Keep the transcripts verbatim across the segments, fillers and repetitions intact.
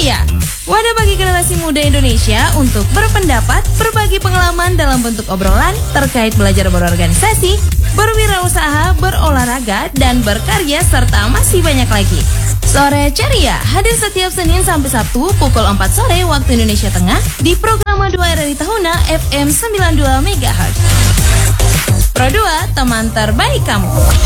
Ceria, wadah bagi generasi muda Indonesia untuk berpendapat, berbagi pengalaman dalam bentuk obrolan terkait belajar berorganisasi, berwirausaha, berolahraga, dan berkarya, serta masih banyak lagi. Sore Ceria hadir setiap Senin sampai Sabtu pukul empat sore waktu Indonesia Tengah di program dua R R I Tahuna F M sembilan puluh dua megahertz. Pro dua, teman terbaik kamu.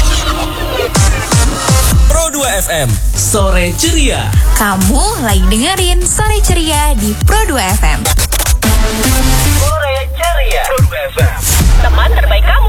Pro dua F M, Sore Ceria. Kamu lagi dengerin Sore Ceria di Pro dua F M. Sore Ceria. Pro dua F M, Teman terbaik kamu.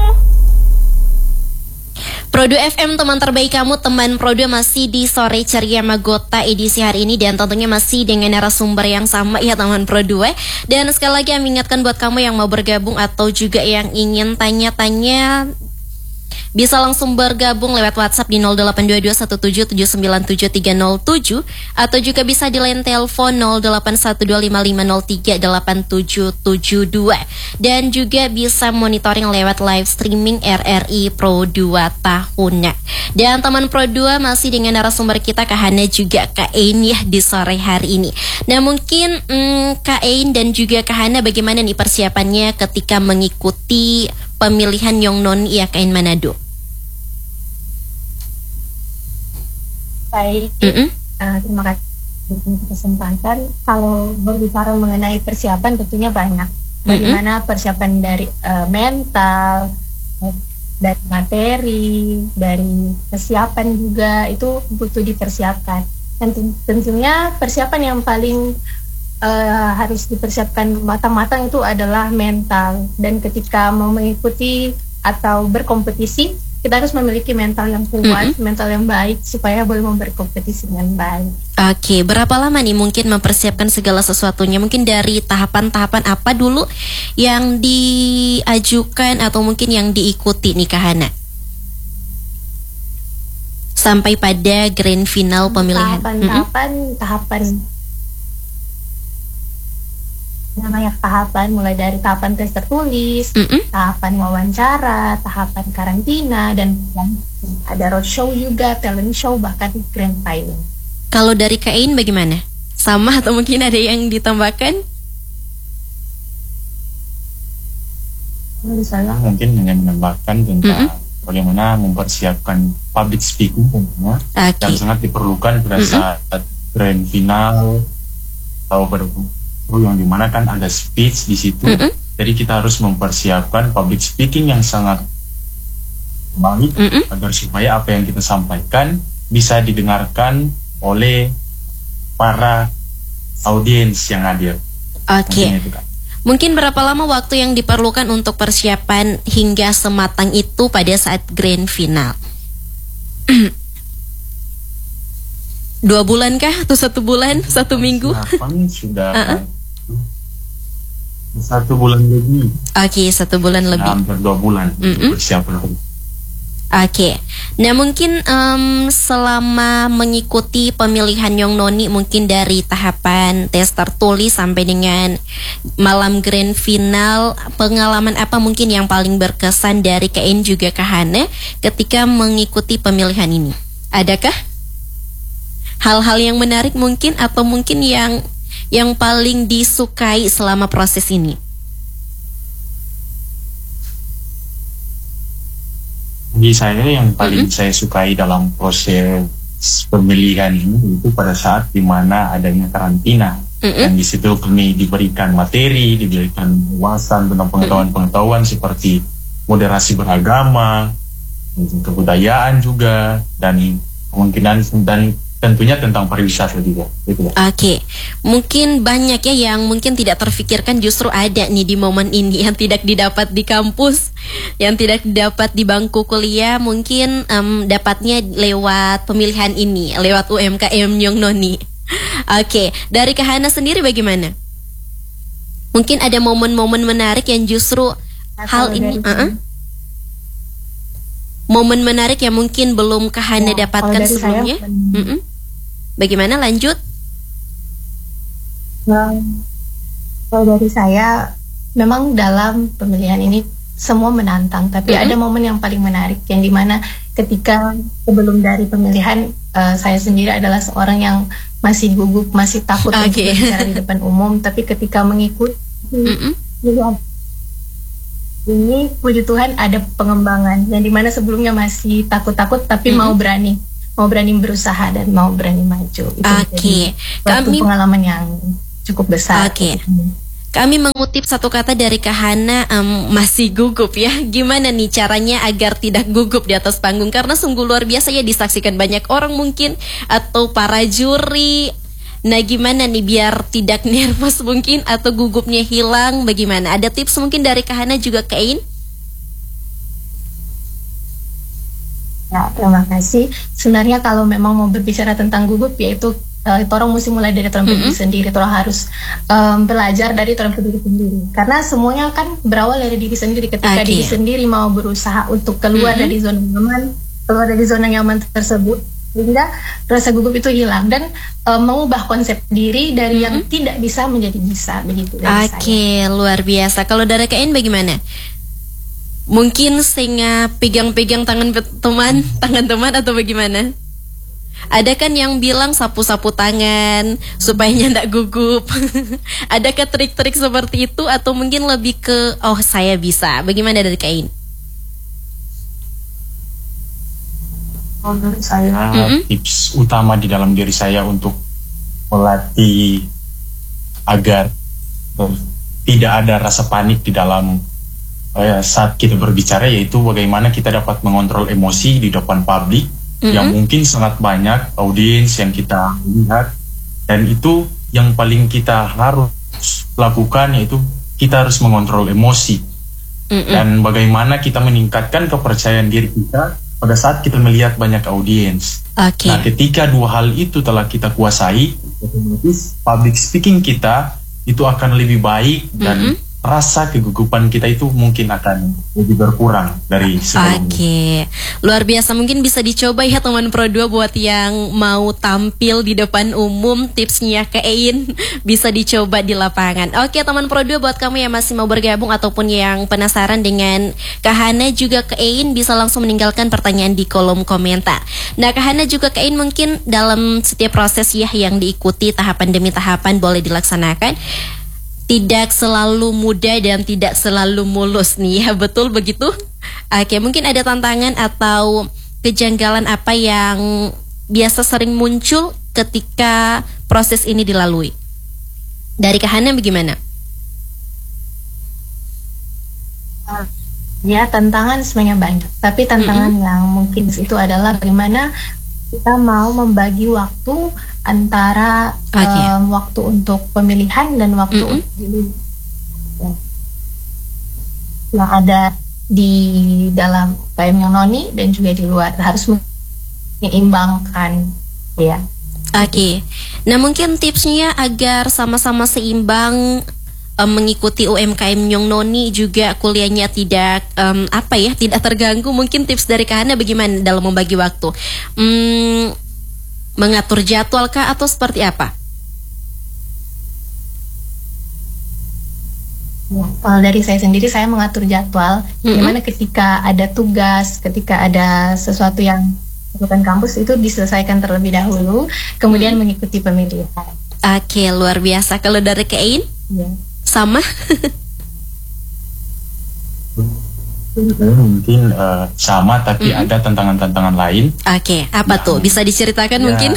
Pro dua F M, teman terbaik kamu. Teman Pro dua masih di Sore Ceria Magota edisi hari ini, dan tentunya masih dengan narasumber yang sama ya teman Pro dua. Dan sekali lagi kami ingatkan buat kamu yang mau bergabung atau juga yang ingin tanya-tanya, bisa langsung bergabung lewat WhatsApp di nol delapan dua dua satu tujuh tujuh sembilan tujuh tiga nol tujuh, atau juga bisa di line telepon nol delapan satu dua lima lima nol tiga delapan tujuh tujuh dua, dan juga bisa monitoring lewat live streaming R R I Pro dua Tahuna. Dan teman Pro dua masih dengan narasumber kita Kak Hana juga Kak Ein ya di sore hari ini. Nah mungkin hmm, Kak Ein dan juga Kak Hana, bagaimana nih persiapannya ketika mengikuti pemilihan Young Noni ya Kak Ein Manado? Baik, Mm-mm. uh, terima kasih untuk kesempatan. Kalau berbicara mengenai persiapan tentunya banyak. Bagaimana persiapan dari uh, mental, uh, dari materi, dari kesiapan juga itu butuh dipersiapkan. Dan tentunya persiapan yang paling uh, harus dipersiapkan matang-matang itu adalah mental. Dan ketika mau mengikuti atau berkompetisi, kita harus memiliki mental yang kuat, mm-hmm. mental yang baik supaya boleh berkompetisi dengan baik. Oke, berapa lama nih mungkin mempersiapkan segala sesuatunya? Mungkin dari tahapan-tahapan apa dulu yang diajukan atau mungkin yang diikuti nih Kak Hana? Sampai pada grand final pemilihan. Tahapan-tahapan, mm-hmm. tahapan namanya tahapan mulai dari tahapan tes tertulis, mm-hmm. tahapan wawancara, tahapan karantina, dan ada roadshow juga, talent show, bahkan grand final. Kalau dari Kak Ein bagaimana? Sama atau mungkin ada yang ditambahkan? Saya mungkin dengan menambahkan tentang mm-hmm. bagaimana mempersiapkan public speaking tentunya, okay. yang sangat diperlukan pada mm-hmm. saat grand final atau pada yang dimana kan ada speech di situ, mm-hmm. jadi kita harus mempersiapkan public speaking yang sangat baik, mm-hmm. agar supaya apa yang kita sampaikan bisa didengarkan oleh para audiens yang hadir. Oke. Okay. Mungkin berapa lama waktu yang diperlukan untuk persiapan hingga sematang itu pada saat grand final? Dua bulan kah? Atau satu bulan? Satu minggu? Sudah uh-uh. Satu bulan lebih. Oke, okay, satu bulan lebih. Hampir dua bulan untuk persiapan. Oke, okay. Nah mungkin um, selama mengikuti pemilihan Young Noni, mungkin dari tahapan tes tertulis sampai dengan malam grand final, pengalaman apa mungkin yang paling berkesan dari Kak Ein juga Kak Hana ketika mengikuti pemilihan ini? Adakah hal-hal yang menarik mungkin, atau mungkin yang yang paling disukai selama proses ini? Bagi saya yang paling mm-hmm. saya sukai dalam proses pemilihan ini itu pada saat dimana adanya karantina, mm-hmm. dan di situ kami diberikan materi, diberikan wawasan tentang pengetahuan-pengetahuan mm-hmm. seperti moderasi beragama, kebudayaan juga, dan kemungkinan dan tentunya tentang pariwisata juga. Oke, okay. Mungkin banyak ya yang mungkin tidak terfikirkan justru ada nih di momen ini, yang tidak didapat di kampus, yang tidak didapat di bangku kuliah, mungkin um, dapatnya lewat pemilihan ini, lewat U M K M Young Noni. Oke, okay. Dari Kak Hana sendiri bagaimana? Mungkin ada momen-momen menarik yang justru nah, hal ini uh-uh. momen menarik yang mungkin belum Kak Hana ya, dapatkan sebelumnya. Saya, bagaimana lanjut? Nah, kalau dari saya, memang dalam pemilihan ini semua menantang, tapi mm-hmm. ada momen yang paling menarik yang dimana ketika sebelum dari pemilihan uh, saya sendiri adalah seorang yang masih gugup, masih takut okay. untuk berbicara di depan umum, tapi ketika mengikuti ini puji Tuhan ada pengembangan yang dimana sebelumnya masih takut-takut tapi mm-hmm. mau berani mau berani berusaha dan mau berani maju. Itu Oke, kami pengalaman yang cukup besar. Oke, kami mengutip satu kata dari Kak Hana, um, masih gugup ya. Gimana nih caranya agar tidak gugup di atas panggung, karena sungguh luar biasa ya, disaksikan banyak orang mungkin atau para juri. Nah, gimana nih biar tidak nervous mungkin atau gugupnya hilang, bagaimana? Ada tips mungkin dari Kak Hana juga Kak Ein? Ya, terima kasih. Sebenarnya kalau memang mau berbicara tentang gugup, yaitu uh, orang mesti mulai dari orang mm-hmm. sendiri. Orang harus um, belajar dari orang diri sendiri. Karena semuanya kan berawal dari diri sendiri. Ketika okay. diri sendiri mau berusaha untuk keluar mm-hmm. dari zona nyaman, keluar dari zona nyaman tersebut, sehingga rasa gugup itu hilang dan e, mengubah konsep diri dari mm-hmm. yang tidak bisa menjadi bisa, begitu dari Oke, okay, luar biasa. Kalau dari Kak Ein bagaimana? Mungkin singa pegang-pegang tangan teman, tangan teman atau bagaimana? Ada kan yang bilang sapu-sapu tangan supaya tidak gugup. Adakah trik-trik seperti itu atau mungkin lebih ke oh saya bisa? Bagaimana dari Kak Ein? Menurut saya mm-hmm. tips utama di dalam diri saya untuk melatih agar uh, tidak ada rasa panik di dalam uh, saat kita berbicara, yaitu bagaimana kita dapat mengontrol emosi di depan publik mm-hmm. yang mungkin sangat banyak audiens yang kita lihat, dan itu yang paling kita harus lakukan, yaitu kita harus mengontrol emosi mm-hmm. dan bagaimana kita meningkatkan kepercayaan diri kita pada saat kita melihat banyak audiens. Okay. Nah, ketika dua hal itu telah kita kuasai, otomatis public speaking kita itu akan lebih baik dan mm-hmm. rasa kegugupan kita itu mungkin akan lebih berkurang dari sebelumnya. Oke, okay. Luar biasa. Mungkin bisa dicoba ya teman Pro dua buat yang mau tampil di depan umum. Tipsnya Kak Ein bisa dicoba di lapangan. Oke, okay, teman Pro dua buat kamu yang masih mau bergabung ataupun yang penasaran dengan Kak Hana juga Kak Ein, bisa langsung meninggalkan pertanyaan di kolom komentar. Nah, Kak Hana juga Kak Ein, mungkin dalam setiap proses ya yang diikuti tahapan demi tahapan boleh dilaksanakan, tidak selalu mudah dan tidak selalu mulus nih ya, betul begitu? Oke, mungkin ada tantangan atau kejanggalan apa yang biasa sering muncul ketika proses ini dilalui? Dari Kak Hana bagaimana? Ya, tantangan sebenarnya banyak, tapi tantangan mm-hmm. yang mungkin itu adalah bagaimana kita mau membagi waktu antara okay. um, waktu untuk pemilihan dan waktu mm-hmm. ya. yang ada di dalam P M Nyong Noni dan juga di luar, harus menyeimbangkan ya. Oke, okay. Nah mungkin tipsnya agar sama-sama seimbang um, mengikuti U M K M Nyong Noni juga kuliahnya tidak um, apa ya tidak terganggu. Mungkin tips dari Kak Hana bagaimana dalam membagi waktu? Hmm, mengatur jadwal kah atau seperti apa? Ya, kalau dari saya sendiri, saya mengatur jadwal. Mm-hmm. Dimana ketika ada tugas, ketika ada sesuatu yang bukan kampus, itu diselesaikan terlebih dahulu, kemudian mm-hmm. mengikuti pemilihan. Oke, luar biasa. Kalau dari Kak Ein? Ya. Sama? Mungkin uh, sama, tapi mm-hmm. ada tantangan-tantangan lain. Oke, okay. Apa ya, tuh? Bisa diceritakan ya, mungkin?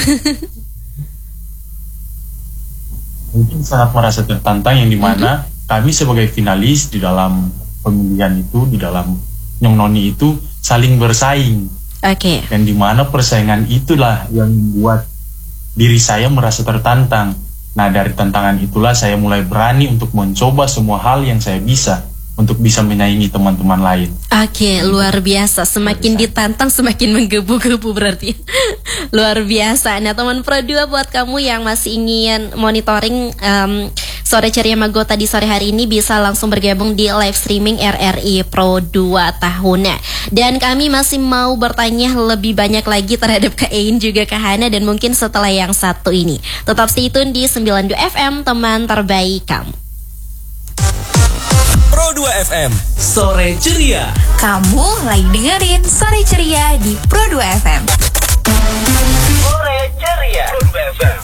Mungkin sangat merasa tertantang, yang dimana mm-hmm. kami sebagai finalis di dalam pemilihan itu, di dalam Nyong Noni itu saling bersaing. Oke. Okay. Dan dimana persaingan itulah yang membuat diri saya merasa tertantang. Nah, dari tantangan itulah saya mulai berani untuk mencoba semua hal yang saya bisa, untuk bisa menyaingi teman-teman lain. Oke, okay, luar biasa. Semakin ditantang semakin menggebu-gebu berarti. Luar biasa. Nah, teman Pro dua, buat kamu yang masih ingin monitoring um, Sore Ceria Magota di sore hari ini, bisa langsung bergabung di live streaming R R I Pro dua Tahuna. Dan kami masih mau bertanya lebih banyak lagi terhadap Kak Ein juga Kak Hana, dan mungkin setelah yang satu ini. Tetap stay tune di sembilan puluh dua F M, teman terbaik kamu. Pro dua dua F M. Sore Ceria. Kamu lagi dengerin Sore Ceria di Pro dua F M. Sore Ceria. Pro dua F M.